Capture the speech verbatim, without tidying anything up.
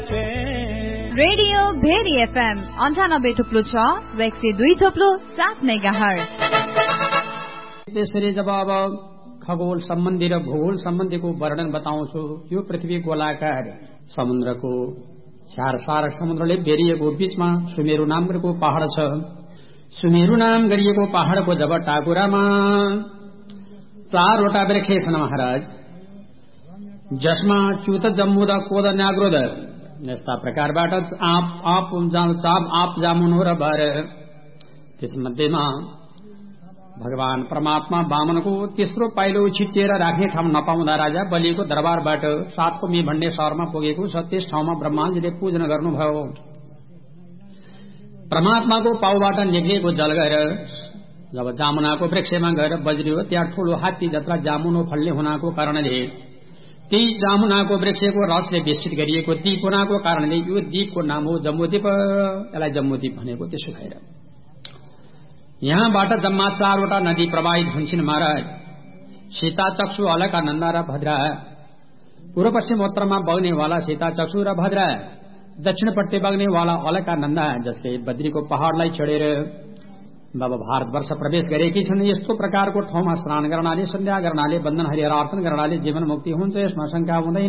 Radio very FM अन्ठानब्बे थुप्लो छ र एक सय दुई थुप्लो सात मेगाहर्ज। त्यसरी जब अब खगोल सम्बन्धी र भूगोल सम्बन्धीको वर्णन बताउँछु। यो पृथ्वी गोलाकार समुद्रको चार समुद्रले बेरिएको बीचमा सुमेरु नामको पहाड़ छ। सुमेरु नाम गरिएको पहाड़को जब टाकुरामा चारवटा वृक्ष छन् महाराज, जसमा च्युत जम्मुद कोद न्याग्रोद यस्ता प्रकारबाट आप आप चाप आप जामुन र बर। त्यसमध्येमा भगवान परमात्मा वामनको तेस्रो पाइलो छिटिएर राख्ने ठाउँ नपाउँदा राजा बलिको दरबारबाट सातकोमी भन्ने शहरमा पुगेको छ। त्यस ठाउँमा ब्रह्माजीले पूजन गर्नुभयो। परमात्माको पाउबाट निक्लिएको जल गएर जब जामुनाको वृक्षमा गएर बज्रियो, त्यहाँ ठूलो हात्ती जत्रा जामुनो फल्ने हुनाको कारणले ती जामुनाको वृक्षको रसले बेष्टित गरिएको दीप हुनाको कारणले यो दीपको नाम हो जम्बूद्वीप। यसलाई जम्बूद्वीप भनेको त्यसो भएर यहाँबाट जम्मा चारवटा नदी प्रवाहित हुन्छन् महाराज। सीता चक्षु अलका नन्दा र भद्रा, पूर्व पश्चिम उत्तरमा बग्नेवाला सीता चक्षु र भद्रा, दक्षिणपट्टि बग्नेवाला अलका नन्दा, जसले बद्रीको पहाड़लाई छेडेर अब भारतवर्ष प्रवेश गरेकी छन्। यस्तो प्रकारको ठाउँमा स्नान गर्नाले, सन्ध्या गर्नाले, बन्धन हरिहर अर्पण गर्नाले जीवन मुक्ति हुन्छ, यसमा शंका हुँदैन।